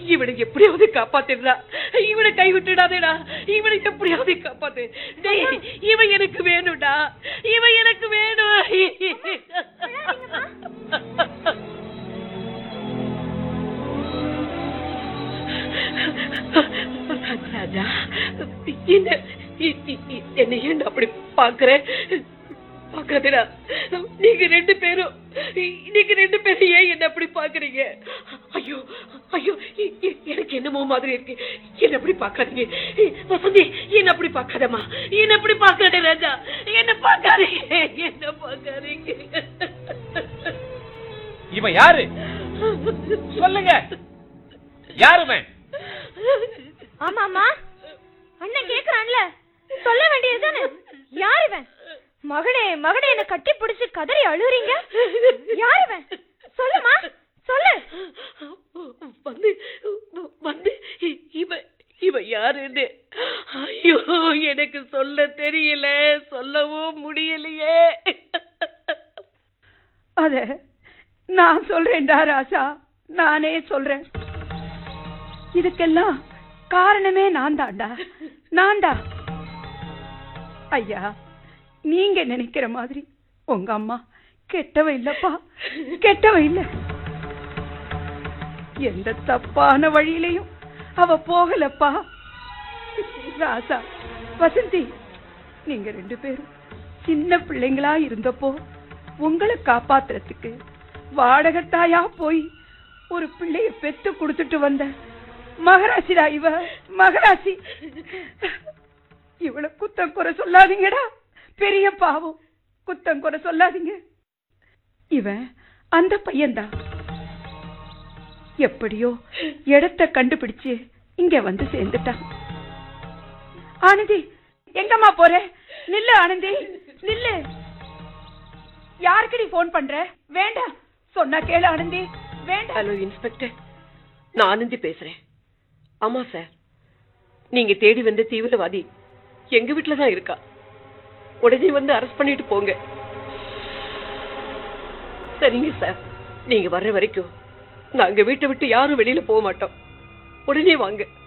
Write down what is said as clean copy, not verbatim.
இவனை எப்படியாவது காப்பாத்திடுறா. இவனை கைவிட்டுடாதேடா. இவனை எப்படியாவது காப்பாத்து. இவன் எனக்கு வேணும்டா. இவன் எனக்கு வேணும். ராஜா, என்ன ஏன் அப்படி பாக்குற? பாக்காதடா. நீங்க ரெண்டு பேரும் ஏன் என்ன அப்படி பாக்குறீங்க? ஐயோ ஐயோ, எனக்கு என்னமோ மாதிரி இருக்கு. என்ன அப்படி பாக்காதீங்க வசந்தி. என்ன அப்படி பாக்காதம்மா. என்ன அப்படி பாக்காத ராஜா. என்ன பாக்காதீங்க. என்ன பாக்காதீங்க. இவன் யாரு சொல்லுங்க. யாருமே? ஆமாமா, அண்ணன் கேக்குறான்ல, சொல்ல வேண்டியதுதானே. யார் இவன்? மகனே மகனே, என்ன கட்டி பிடிச்சு கதறி அழுறீங்க. யார் இவன்? சொல்லுமா, சொல்லு. வந்து வந்து இவ யாருன்னு ஐயோ எனக்கு சொல்ல தெரியல, சொல்லவும் முடியலையே. அத நான் சொல்றேன்டா ராசா, நானே சொல்றேன். இதுக்கெல்லாம் காரணமே நான் தான்டா, நான்டா. ஐயா, நீங்க நினைக்கிற மாதிரி உங்க அம்மா கெட்டவ இல்லப்பா, கெட்டவ இல்ல. எந்த தப்பான வழியிலையும் அவ போகலப்பா. ராசா, வசந்தி, நீங்க ரெண்டு பேரும் சின்ன பிள்ளைங்களா இருந்தப்போ உங்களை காப்பாத்துறதுக்கு வாடகத்தாயா போய் ஒரு பிள்ளைய பெத்து கொடுத்துட்டு வந்த மகராசிடா இவ, மகராசி. இவளை குத்தம் குறை சொல்லாதீங்கடா, பெரிய பாவம். குத்தம் குறை சொல்லாதீங்க. இவன் அந்த பையன்தான். எப்படியோ இடத்தை கண்டுபிடிச்சு இங்க வந்து சேர்ந்துட்டான். ஆனந்தி, எங்கம்மா போற? நில்லு ஆனந்தி, நில்லு. யாருக்கடி போன் பண்ற? வேண்டாம், சொன்னா கேளு ஆனந்தி, வேண்டாம். ஹலோ இன்ஸ்பெக்டர், நான் ஆனந்தி பேசுறேன். ஆமா சார், நீங்க தேடி வந்த தீவிரவாதி எங்க வீட்டுலதான் இருக்கா. உடனே வந்து அரெஸ்ட் பண்ணிட்டு போங்க. சரிங்க சார், நீங்க வர்ற வரைக்கும் நாங்க வீட்டை விட்டு யாரும் வெளியில போக மாட்டோம். உடனே வாங்க.